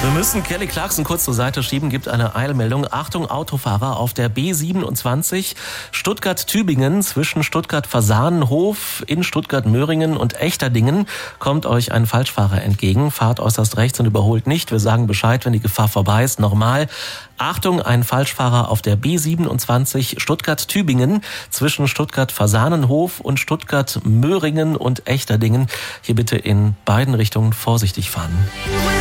Wir müssen Kelly Clarkson kurz zur Seite schieben, gibt eine Eilmeldung. Achtung, Autofahrer auf der B27 Stuttgart-Tübingen zwischen Stuttgart-Fasanenhof in Stuttgart-Möhringen und Echterdingen kommt euch ein Falschfahrer entgegen. Fahrt äußerst rechts und überholt nicht. Wir sagen Bescheid, wenn die Gefahr vorbei ist. Nochmal, Achtung, ein Falschfahrer auf der B27 Stuttgart-Tübingen zwischen Stuttgart-Fasanenhof und Stuttgart-Möhringen und Echterdingen. Hier bitte in beiden Richtungen vorsichtig fahren.